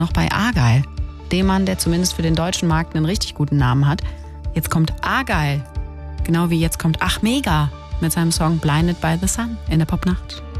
noch bei Argyle, dem Mann, der zumindest für den deutschen Markt einen richtig guten Namen hat. Jetzt kommt Argyle, genau wie jetzt kommt Ach Mega mit seinem Song Blinded by the Sun in der Popnacht.